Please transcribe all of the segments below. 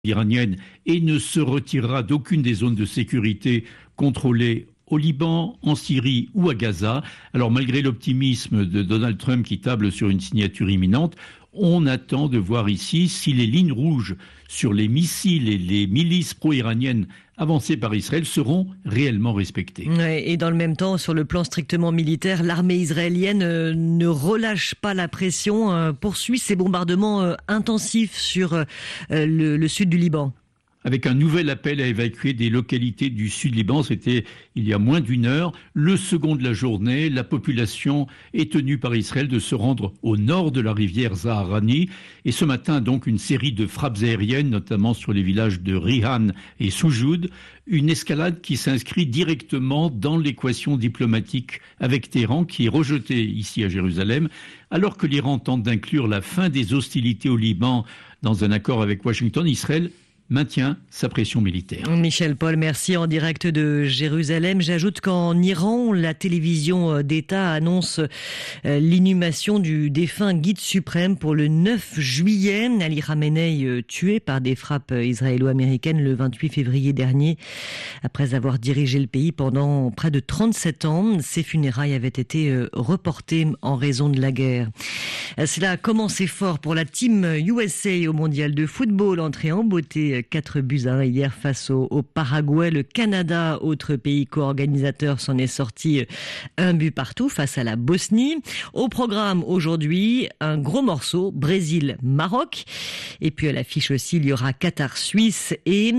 iranienne et ne se retirera d'aucune des zones de sécurité contrôlées au Liban, en Syrie ou à Gaza. Alors malgré l'optimisme de Donald Trump qui table sur une signature imminente, on attend de voir ici si les lignes rouges sur les missiles et les milices pro-iraniennes avancées par Israël seront réellement respectées. Ouais, et dans le même temps, sur le plan strictement militaire, l'armée israélienne ne relâche pas la pression, poursuit ses bombardements intensifs sur le sud du Liban. Avec un nouvel appel à évacuer des localités du sud-Liban, c'était il y a moins d'une heure. Le second de la journée, la population est tenue par Israël de se rendre au nord de la rivière Zaharani. Et ce matin, donc, une série de frappes aériennes, notamment sur les villages de Rihan et Soujoud. Une escalade qui s'inscrit directement dans l'équation diplomatique avec Téhéran, qui est rejetée ici à Jérusalem, alors que l'Iran tente d'inclure la fin des hostilités au Liban dans un accord avec Washington. Israël maintient sa pression militaire. Michel Paul, merci en direct de Jérusalem. J'ajoute qu'en Iran, la télévision d'État annonce l'inhumation du défunt guide suprême pour le 9 juillet. Ali Khamenei, tué par des frappes israélo-américaines le 28 février dernier, après avoir dirigé le pays pendant près de 37 ans. Ses funérailles avaient été reportées en raison de la guerre. Cela a commencé fort pour la team USA au mondial de football, entrée en beauté 4-1 hier face au Paraguay. Le Canada, autre pays co-organisateur, s'en est sorti 1-1 face à la Bosnie. Au programme aujourd'hui, un gros morceau, Brésil-Maroc. Et puis à l'affiche aussi, il y aura Qatar-Suisse et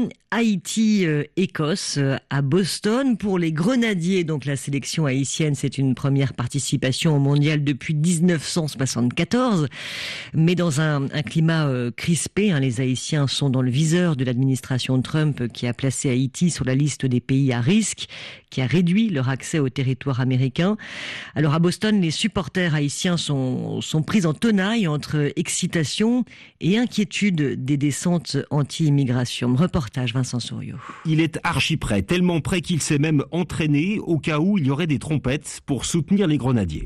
Haïti-Écosse à Boston. Pour les Grenadiers, donc la sélection haïtienne, c'est une première participation au mondial depuis 1974. Mais dans un climat crispé, les Haïtiens sont dans le viseur de l'administration Trump qui a placé Haïti sur la liste des pays à risque, qui a réduit leur accès au territoire américain. Alors à Boston, les supporters haïtiens sont pris en tenaille entre excitation et inquiétude des descentes anti-immigration. Reportage Vincent Souriau. Il est archi prêt, tellement prêt qu'il s'est même entraîné au cas où il y aurait des trompettes pour soutenir les grenadiers.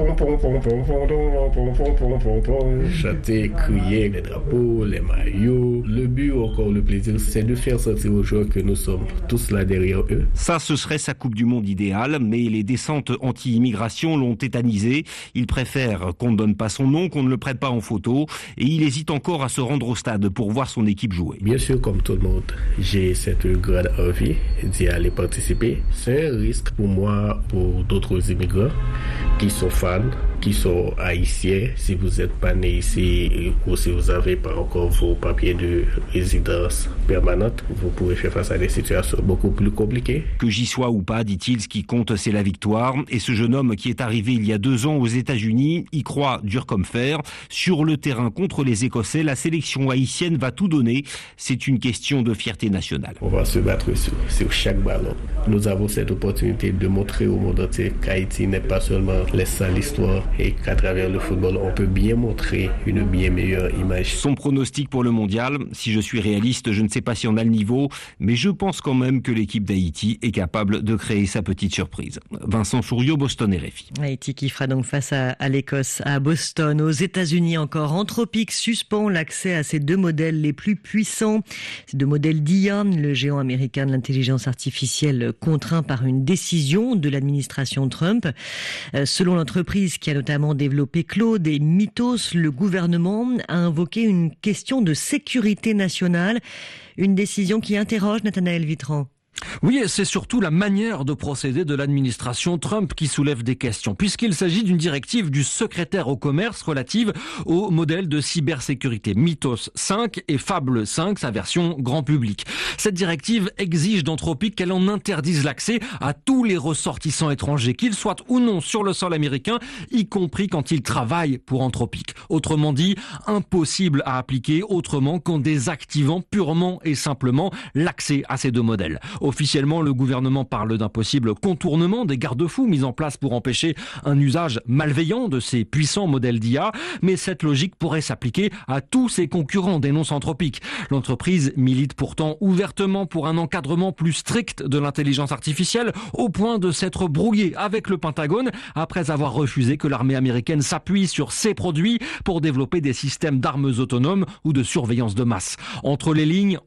Chanter, crier, les drapeaux, les maillots. Le but, encore le plaisir, c'est de faire sentir aux joueurs que nous sommes tous là derrière eux. Ça, ce serait sa Coupe du Monde idéale, mais les descentes anti-immigration l'ont tétanisé. Il préfère qu'on ne donne pas son nom, qu'on ne le prête pas en photo, et il hésite encore à se rendre au stade pour voir son équipe jouer. Bien sûr, comme tout le monde, j'ai cette grande envie d'y aller participer. C'est un risque pour moi, pour d'autres immigrants qui sont fans, qui sont haïtiens. Si vous n'êtes pas né ici ou si vous n'avez pas encore vos papiers de résidence permanente, vous pouvez faire face à des situations beaucoup plus compliquées. Que j'y sois ou pas, dit-il, ce qui compte, c'est la victoire. Et ce jeune homme qui est arrivé il y a 2 ans aux États-Unis y croit dur comme fer. Sur le terrain contre les Écossais, la sélection haïtienne va tout donner. C'est une question de fierté nationale. On va se battre sur chaque ballon. Nous avons cette opportunité de montrer au monde entier qu'Haïti n'est pas seulement la sale histoire et qu'à travers le football, on peut bien montrer une bien meilleure image. Son pronostic pour le mondial, si je suis réaliste, je ne sais pas si on a le niveau, mais je pense quand même que l'équipe d'Haïti est capable de créer sa petite surprise. Vincent Souriau, Boston RFI. Haïti qui fera donc face à l'Écosse à Boston. Aux États-Unis encore, Anthropic suspend l'accès à ces 2 modèles les plus puissants. Ces 2 modèles d'IA, le géant américain de l'intelligence artificielle contraint par une décision de l'administration Trump. Selon l'entreprise qui a notamment développé Claude et Mythos, le gouvernement a invoqué une question de sécurité nationale. Une décision qui interroge Nathanaël Vitran. Oui, et c'est surtout la manière de procéder de l'administration Trump qui soulève des questions, puisqu'il s'agit d'une directive du secrétaire au commerce relative au modèle de cybersécurité Mythos 5 et Fable 5, sa version grand public. Cette directive exige d'Anthropic qu'elle en interdise l'accès à tous les ressortissants étrangers, qu'ils soient ou non sur le sol américain, y compris quand ils travaillent pour Anthropic. Autrement dit, impossible à appliquer autrement qu'en désactivant purement et simplement l'accès à ces 2 modèles. Officiellement, le gouvernement parle d'un possible contournement des garde-fous mis en place pour empêcher un usage malveillant de ces puissants modèles d'IA. Mais cette logique pourrait s'appliquer à tous ses concurrents, dénonce Anthropic. L'entreprise milite pourtant ouvertement pour un encadrement plus strict de l'intelligence artificielle, au point de s'être brouillée avec le Pentagone après avoir refusé que l'armée américaine s'appuie sur ses produits pour développer des systèmes d'armes autonomes ou de surveillance de masse. Entre les lignes,